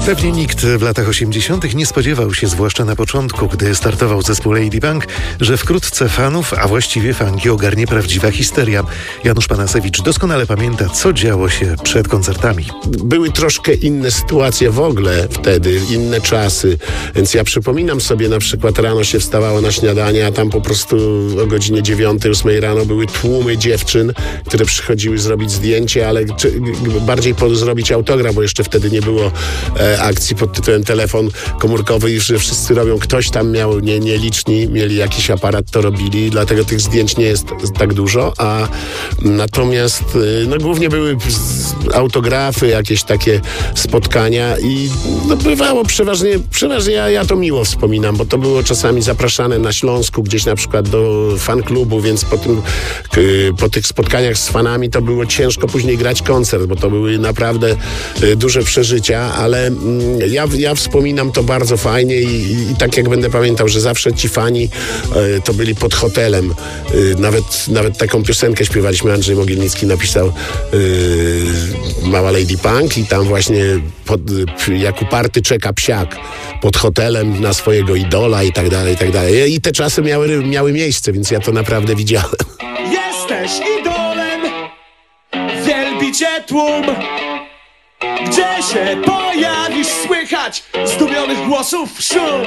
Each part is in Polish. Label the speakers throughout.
Speaker 1: Pewnie nikt w latach 80. nie spodziewał się, zwłaszcza na początku, gdy startował zespół Ladypunk, że wkrótce fanów, a właściwie fanki, ogarnie prawdziwa histeria. Janusz Panasewicz doskonale pamięta, co działo się przed koncertami.
Speaker 2: Były troszkę inne sytuacje w ogóle wtedy, inne czasy, więc ja przypominam sobie, na przykład rano się wstawało na śniadanie, a tam po prostu o godzinie 9, 8 rano były tłumy dziewczyn, które przychodziły zrobić zdjęcie, ale bardziej zrobić autograf, bo jeszcze wtedy nie było akcji pod tytułem telefon komórkowy i że wszyscy robią. Ktoś tam miał, nieliczni, mieli jakiś aparat, to robili, dlatego tych zdjęć nie jest tak dużo, a natomiast głównie były autografy, jakieś takie spotkania i bywało przeważnie ja to miło wspominam, bo to było czasami zapraszane na Śląsku, gdzieś na przykład do fanklubu, więc po tych spotkaniach z fanami to było ciężko później grać koncert, bo to były naprawdę duże przeżycia, ale ja wspominam to bardzo fajnie i tak jak będę pamiętał, że zawsze ci fani to byli pod hotelem. Nawet taką piosenkę śpiewaliśmy, Andrzej Mogielnicki napisał Mała Ladypunk i tam właśnie jak uparty czeka psiak pod hotelem na swojego idola i tak dalej, i tak dalej. I te czasy miały miejsce, więc ja to naprawdę widziałem.
Speaker 3: Jesteś idolem, wielbi cię tłum. Gdzie się pojawisz, słychać zdumionych głosów szum.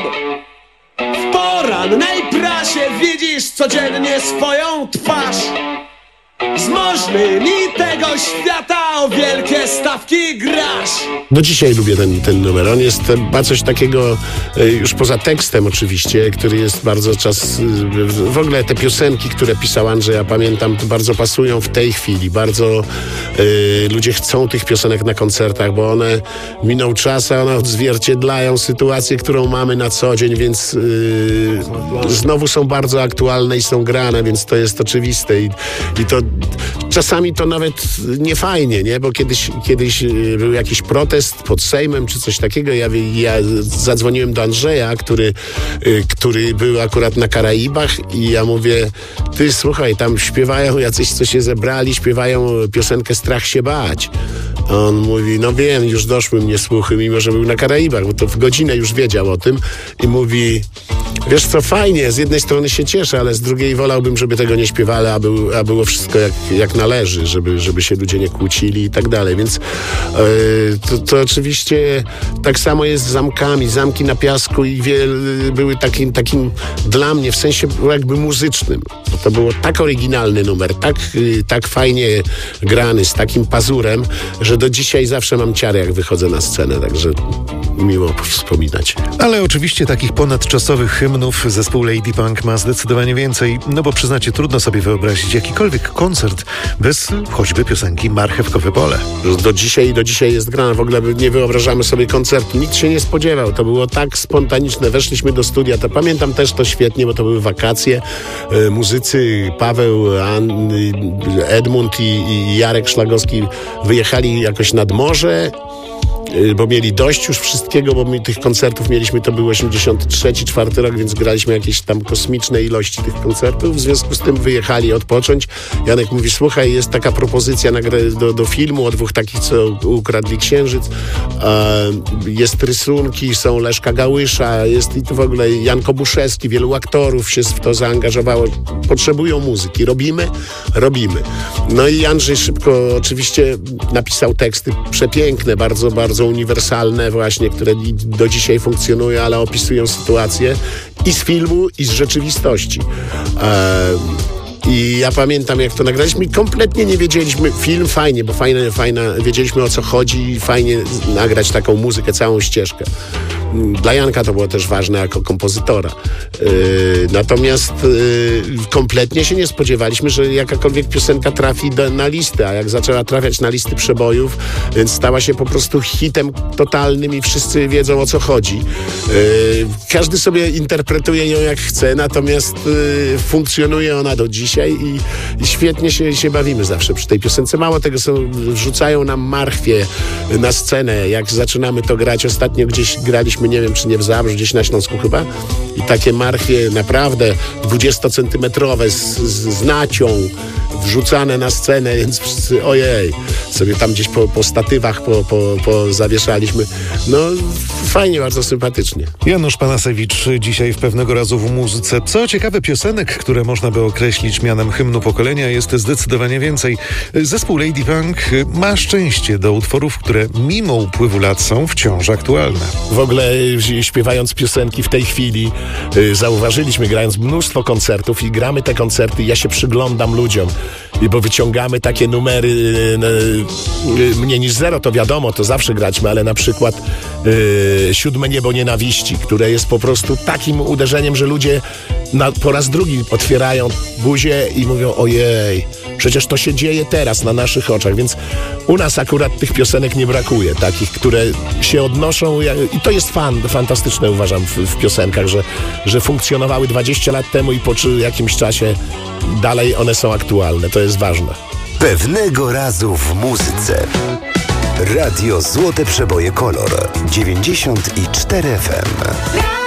Speaker 3: W porannej prasie widzisz codziennie swoją twarz. Z możnymi tego świata o wielkie stawki grasz.
Speaker 2: Do dzisiaj lubię ten numer. On ma coś takiego, już poza tekstem oczywiście, który jest bardzo w ogóle te piosenki, które pisał Andrzej, ja pamiętam, bardzo pasują w tej chwili. Bardzo ludzie chcą tych piosenek na koncertach, bo one minął czas, a one odzwierciedlają sytuację, którą mamy na co dzień, więc znowu są bardzo aktualne i są grane, więc to jest oczywiste i to czasami to nawet nie fajnie, nie? Bo kiedyś był jakiś protest pod Sejmem czy coś takiego. Ja zadzwoniłem do Andrzeja, który był akurat na Karaibach i ja mówię, ty słuchaj, tam śpiewają jacyś, co się zebrali, śpiewają piosenkę Strach się bać. A on mówi, no wiem, już doszły mnie słuchy, mimo że był na Karaibach, bo to w godzinę już wiedział o tym i mówi, wiesz co, fajnie, z jednej strony się cieszę, ale z drugiej wolałbym, żeby tego nie śpiewali, a było wszystko jak należy, żeby się ludzie nie kłócili i tak dalej, więc to oczywiście tak samo jest z zamkami. Zamki na piasku i były takim dla mnie, w sensie jakby muzycznym. Bo to było tak oryginalny numer, tak fajnie grany, z takim pazurem, że do dzisiaj zawsze mam ciary, jak wychodzę na scenę, także miło wspominać.
Speaker 1: Ale oczywiście takich ponadczasowych hymnów zespół Ladypunk ma zdecydowanie więcej, no bo przyznacie, trudno sobie wyobrazić jakikolwiek koncert bez choćby piosenki Marchewkowe Pole.
Speaker 2: Do dzisiaj jest grana. W ogóle nie wyobrażamy sobie koncertu. Nikt się nie spodziewał. To było tak spontaniczne. Weszliśmy do studia. To pamiętam też to świetnie, bo to były wakacje. Muzycy Paweł, Edmund i Jarek Szlagowski wyjechali jakoś nad morze, bo mieli dość już wszystkiego, bo my tych koncertów mieliśmy, to był 83-4 rok, więc graliśmy jakieś tam kosmiczne ilości tych koncertów. W związku z tym wyjechali odpocząć. Janek mówi, słuchaj, jest taka propozycja do filmu o dwóch takich, co ukradli księżyc. Jest rysunki, są Leszka Gałysza, jest i to w ogóle Jan Kobuszewski, wielu aktorów się w to zaangażowało. Potrzebują muzyki. Robimy. No i Andrzej szybko oczywiście napisał teksty przepiękne, bardzo, bardzo uniwersalne właśnie, które do dzisiaj funkcjonują, ale opisują sytuację i z filmu, i z rzeczywistości. I ja pamiętam, jak to nagraliśmy i kompletnie nie wiedzieliśmy, film fajnie, bo fajna, wiedzieliśmy, o co chodzi i fajnie nagrać taką muzykę, całą ścieżkę. Dla Janka to było też ważne jako kompozytora. Natomiast kompletnie się nie spodziewaliśmy, że jakakolwiek piosenka trafi na listę, a jak zaczęła trafiać na listy przebojów, więc stała się po prostu hitem totalnym i wszyscy wiedzą, o co chodzi. Każdy sobie interpretuje ją jak chce, natomiast funkcjonuje ona do dzisiaj i świetnie się bawimy zawsze przy tej piosence. Mało tego, wrzucają nam marchwie na scenę, jak zaczynamy to grać. Ostatnio gdzieś graliśmy, nie wiem czy nie w Zabrzu, gdzieś na Śląsku chyba, i takie marchwie naprawdę 20-centymetrowe z nacią, wrzucane na scenę, więc wszyscy ojej, sobie tam gdzieś po statywach zawieszaliśmy. No fajnie, bardzo sympatycznie.
Speaker 1: Janusz Panasewicz dzisiaj w Pewnego razu w muzyce. Co ciekawe, piosenek, które można by określić mianem hymnu pokolenia, jest zdecydowanie więcej. Zespół Lady Punk ma szczęście do utworów, które mimo upływu lat są wciąż aktualne.
Speaker 4: W ogóle śpiewając piosenki w tej chwili zauważyliśmy, grając mnóstwo koncertów i gramy te koncerty, ja się przyglądam ludziom, bo wyciągamy takie numery mniej niż zero, to wiadomo, to zawsze graćmy, ale na przykład Siódme niebo nienawiści, które jest po prostu takim uderzeniem, że ludzie po raz drugi otwierają buzię i mówią ojej, przecież to się dzieje teraz na naszych oczach, więc u nas akurat tych piosenek nie brakuje, takich, które się odnoszą i to jest fantastyczne, uważam, w piosenkach, że funkcjonowały 20 lat temu i po jakimś czasie dalej one są aktualne, to jest ważne.
Speaker 5: Pewnego razu w muzyce. Radio Złote Przeboje Kolor 94 FM.